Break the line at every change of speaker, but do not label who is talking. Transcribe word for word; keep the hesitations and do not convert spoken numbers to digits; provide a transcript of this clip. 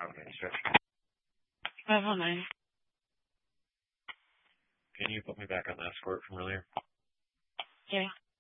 Okay, sure.
five oh nine.
Can you put me back on the escort from earlier?
Okay.